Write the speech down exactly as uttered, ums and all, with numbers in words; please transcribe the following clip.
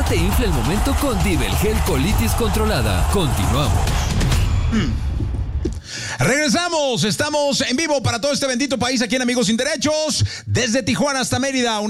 te infla el momento con Divel Gel Colitis Controlada. Continuamos. Mm. Regresamos, estamos en vivo para todo este bendito país aquí en Amigos Sin Derechos, desde Tijuana hasta Mérida.